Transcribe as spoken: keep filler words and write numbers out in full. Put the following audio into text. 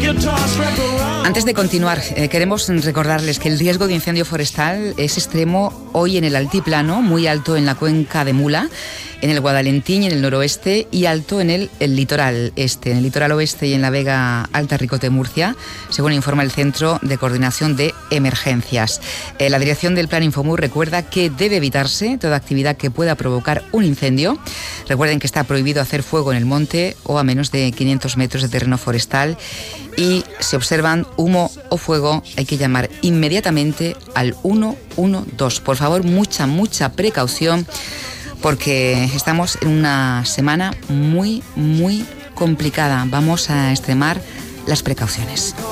Antes de continuar, eh, queremos recordarles que el riesgo de incendio forestal es extremo hoy en el altiplano, muy alto en la cuenca de Mula, en el Guadalentín y en el noroeste, y alto en el, el litoral este, en el litoral oeste y en la Vega Alta Ricote, Murcia, según informa el Centro de Coordinación de Emergencias. Eh, la dirección del Plan Infomur recuerda que debe evitarse toda actividad que pueda provocar un incendio. Recuerden que está prohibido hacer fuego en el monte o a menos de quinientos metros de terreno forestal, y si observan humo o fuego hay que llamar inmediatamente al uno uno dos. Por favor, mucha, mucha precaución, porque estamos en una semana muy, muy complicada. Vamos a extremar las precauciones.